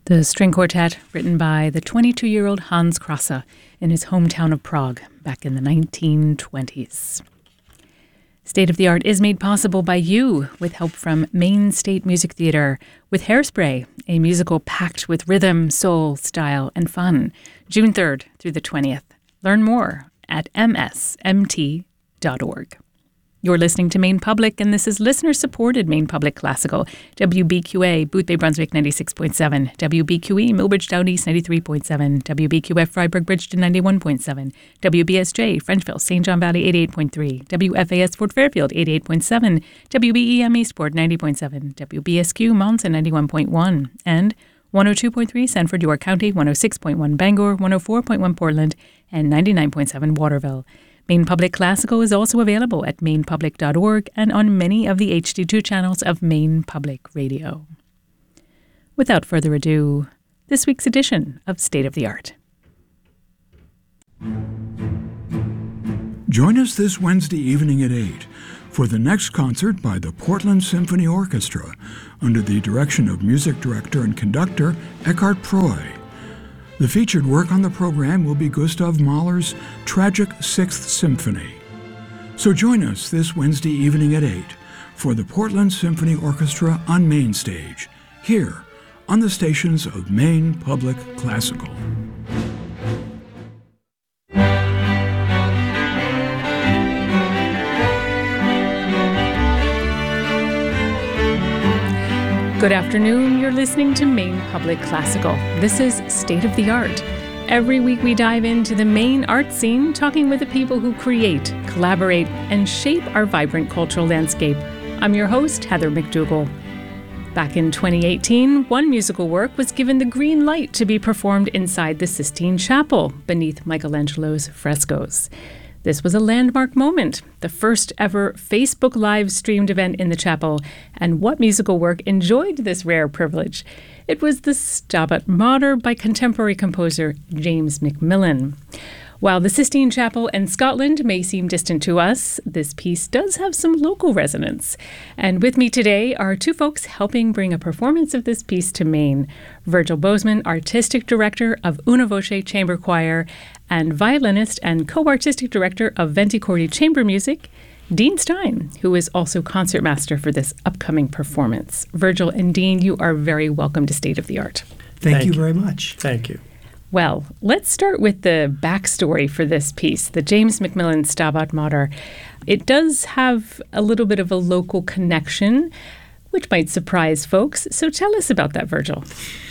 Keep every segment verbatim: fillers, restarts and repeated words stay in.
The string quartet, written by the twenty-two-year-old Hans Krasse in his hometown of Prague back in the nineteen twenties. State of the Art is made possible by you with help from Maine State Music Theatre with Hairspray, a musical packed with rhythm, soul, style, and fun. June third through the twentieth. Learn more at m s m t dot org. You're listening to Maine Public, and this is listener-supported Maine Public Classical. W B Q A, Boothbay, Brunswick, ninety-six point seven. W B Q E, Millbridge, Down East, ninety-three point seven. W B Q F, Freiburg, Bridgeton, ninety-one point seven. W B S J, Frenchville, Saint John Valley, eighty-eight point three. W F A S, Fort Fairfield, eighty-eight point seven. W B E M, Eastport, ninety point seven. W B S Q, Monson, ninety-one point one. And one oh two point three, Sanford, York County, one oh six point one, Bangor, one oh four point one, Portland, and ninety-nine point seven, Waterville. Maine Public Classical is also available at maine public dot org and on many of the H D two channels of Maine Public Radio. Without further ado, this week's edition of State of the Art. Join us this Wednesday evening at eight for the next concert by the Portland Symphony Orchestra under the direction of music director and conductor Eckhart Preuß. The featured work on the program will be Gustav Mahler's Tragic Sixth Symphony. So join us this Wednesday evening at eight for the Portland Symphony Orchestra on Main Stage, here on the stations of Maine Public Classical. Good afternoon. You're listening to Maine Public Classical. This is State of the Art. Every week we dive into the Maine art scene, talking with the people who create, collaborate, and shape our vibrant cultural landscape. I'm your host, Heather McDougall. Back in twenty eighteen, one musical work was given the green light to be performed inside the Sistine Chapel, beneath Michelangelo's frescoes. This was a landmark moment, the first ever Facebook Live streamed event in the chapel. And what musical work enjoyed this rare privilege? It was the Stabat Mater by contemporary composer James Macmillan. While the Sistine Chapel and Scotland may seem distant to us, this piece does have some local resonance. And with me today are two folks helping bring a performance of this piece to Maine. Virgil Bozeman, Artistic Director of Una Voce Chamber Choir, and violinist and co-artistic director of Venti Cordi Chamber Music, Dean Stein, who is also concertmaster for this upcoming performance. Virgil and Dean, you are very welcome to State of the Art. Thank, Thank you very much. Thank you. Well, let's start with the backstory for this piece, the James Macmillan Stabat Mater. It does have a little bit of a local connection, which might surprise folks. So tell us about that, Virgil.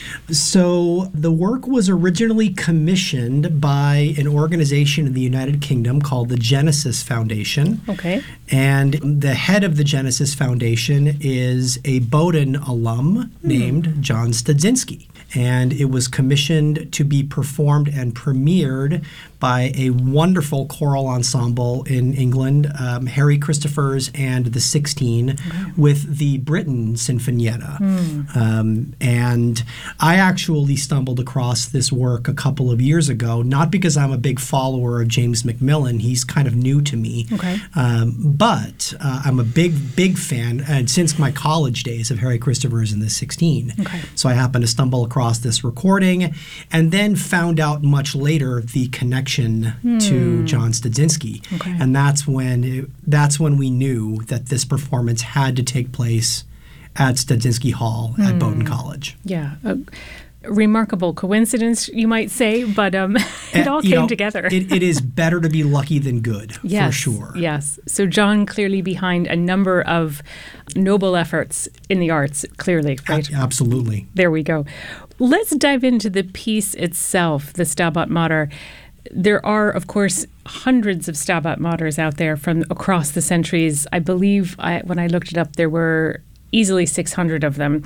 So the work was originally commissioned by an organization in the United Kingdom called the Genesis Foundation. Okay. And the head of the Genesis Foundation is a Bowdoin alum mm. named John Studzinski. And it was commissioned to be performed and premiered by a wonderful choral ensemble in England, um, Harry Christophers and the Sixteen, wow. with the Britten Sinfonietta. Mm. Um, and I actually stumbled across this work a couple of years ago, not because I'm a big follower of James Macmillan. He's kind of new to me. Okay. Um, but uh, I'm a big, big fan, and since my college days, of Harry Christophers and the Sixteen. Okay. So I happened to stumble across this recording and then found out much later the connection hmm. to John Studzinski. Okay. And that's when it, that's when we knew that this performance had to take place at Studzinski Hall hmm. at Bowdoin College. Yeah. A remarkable coincidence, you might say, but um, it all came you know, together. it, it is better to be lucky than good, yes, for sure. Yes. So John clearly behind a number of noble efforts in the arts, clearly, right? A- absolutely. There we go. Let's dive into the piece itself, the Stabat Mater. There are, of course, hundreds of Stabat Maters out there from across the centuries. I believe I, when I looked it up, there were easily six hundred of them.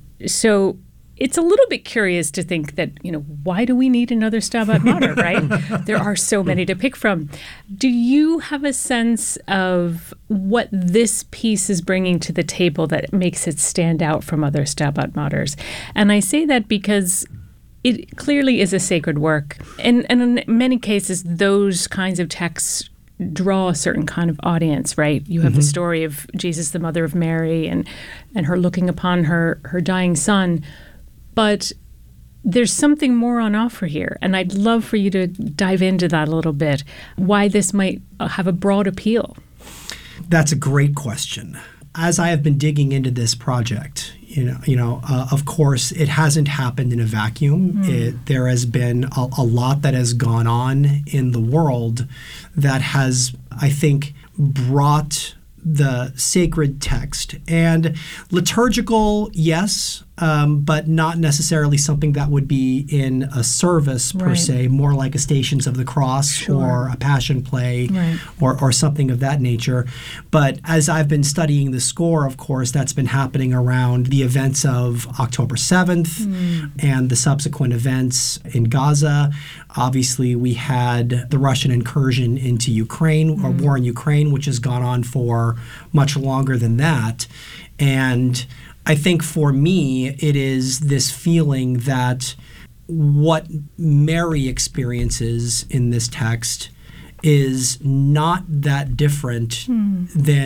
So it's a little bit curious to think that, you know, why do we need another Stabat Mater, right? There are so many to pick from. Do you have a sense of what this piece is bringing to the table that makes it stand out from other Stabat Maters? And I say that because it clearly is a sacred work. And, and in many cases, those kinds of texts draw a certain kind of audience, right? You have mm-hmm. the story of Jesus, the mother of Mary, and, and her looking upon her, her dying son. But there's something more on offer here, and I'd love for you to dive into that a little bit, why this might have a broad appeal. That's a great question. As I have been digging into this project, you know, you know, uh, of course, it hasn't happened in a vacuum. Mm. It, there has been a, a lot that has gone on in the world that has, I think, brought the sacred text and liturgical, yes, um, but not necessarily something that would be in a service per right. se, more like a Stations of the Cross sure. or a Passion Play right. or, or something of that nature. But as I've been studying the score, of course, that's been happening around the events of October seventh mm. and the subsequent events in Gaza. Obviously, we had the Russian incursion into Ukraine, mm. or war in Ukraine, which has gone on for much longer than that. And I think for me, it is this feeling that what Mary experiences in this text is not that different mm. than